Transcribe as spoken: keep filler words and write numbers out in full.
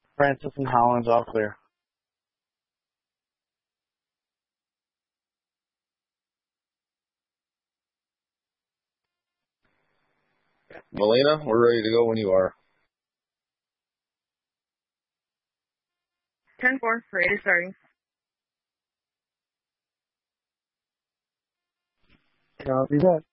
Francis and Hollins, all clear. Melina, we're ready to go when you are. ten four, ready starting. Copy that.